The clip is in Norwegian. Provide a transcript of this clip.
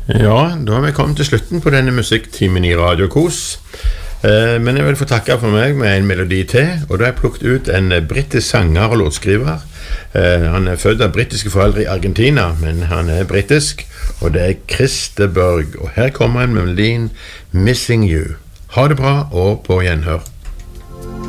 Ja, da har vi kommet til slutten på denne musikktimen i Radio Kos. Men jeg vil få takke for meg med en melodi til, og da har jeg plukket ut en britisk sanger og låtskriver. Han er født av britiske foreldre i Argentina, men han er britisk, og det er Christer Berg. Og her kommer en melodien Missing You. Ha det bra, og på gjenhør.